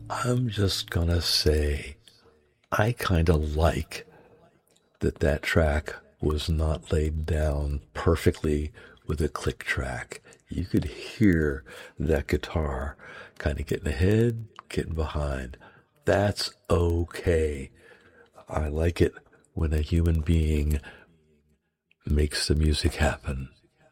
I'm just gonna say, I kind of like that track was not laid down perfectly with a click track. You could hear that guitar kind of getting ahead, getting behind. That's okay. I like it when a human being makes the music happen.